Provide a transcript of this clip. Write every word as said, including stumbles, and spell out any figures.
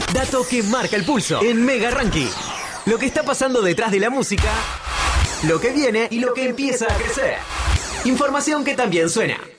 Dato que marca el pulso en Mega Ranking. Lo que está pasando detrás de la música, lo que viene y lo que empieza a crecer. Información que también suena.